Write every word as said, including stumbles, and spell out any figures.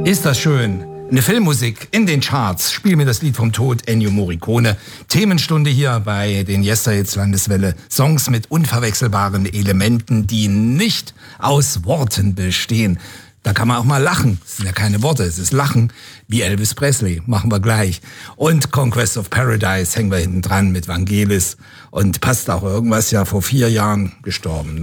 Ist das schön? Eine Filmmusik in den Charts. Spiel mir das Lied vom Tod, Ennio Morricone. Themenstunde hier bei den Yesterhits Landeswelle. Songs mit unverwechselbaren Elementen, die nicht aus Worten bestehen. Da kann man auch mal lachen. Es sind ja keine Worte, es ist Lachen. Wie Elvis Presley. Machen wir gleich. Und Conquest of Paradise hängen wir hinten dran mit Vangelis. Und passt auch irgendwas, ja vor vier Jahren gestorben.